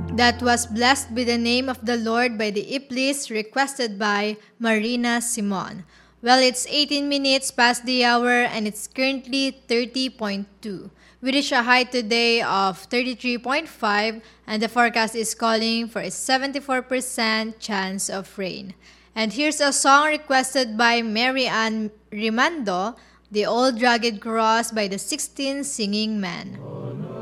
That was Blessed Be the Name of the Lord by the Iblis, requested by Marina Simon. Well, it's 18 minutes past the hour and it's currently 30.2. We reached a high today of 33.5 and the forecast is calling for a 74% chance of rain. And here's a song requested by Mary Ann Rimando, The Old Rugged Cross by the 16 Singing Men.